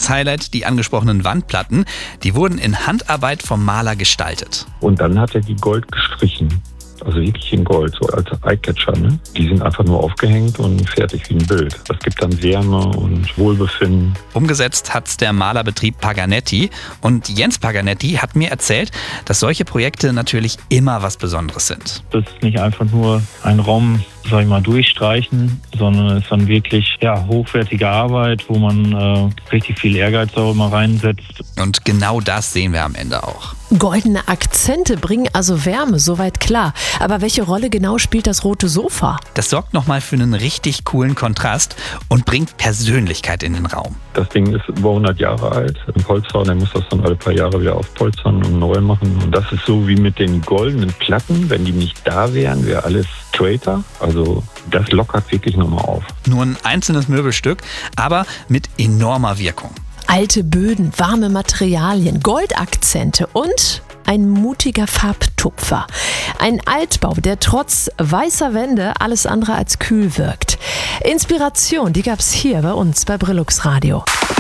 Das Highlight, die angesprochenen Wandplatten, die wurden in Handarbeit vom Maler gestaltet. Und dann hat er die Gold gestrichen. Also wirklich in Gold, so als Eyecatcher. Ne? Die sind einfach nur aufgehängt und fertig wie ein Bild. Das gibt dann Wärme und Wohlbefinden. Umgesetzt hat's der Malerbetrieb Paganetti. Und Jens Paganetti hat mir erzählt, dass solche Projekte natürlich immer was Besonderes sind. Das ist nicht einfach nur ein Raum, sag ich mal, durchstreichen, sondern es ist dann wirklich hochwertige Arbeit, wo man richtig viel Ehrgeiz auch immer reinsetzt. Und genau das sehen wir am Ende auch. Goldene Akzente bringen also Wärme, soweit klar. Aber welche Rolle genau spielt das rote Sofa? Das sorgt nochmal für einen richtig coolen Kontrast und bringt Persönlichkeit in den Raum. Das Ding ist über 100 Jahre alt. Ein Polster, der muss das dann alle paar Jahre wieder aufpolstern und neu machen. Und das ist so wie mit den goldenen Platten. Wenn die nicht da wären, wäre alles straighter. Also das lockert wirklich nochmal auf. Nur ein einzelnes Möbelstück, aber mit enormer Wirkung. Alte Böden, warme Materialien, Goldakzente und ein mutiger Farbtupfer. Ein Altbau, der trotz weißer Wände alles andere als kühl wirkt. Inspiration, die gab's hier bei uns bei Brillux Radio.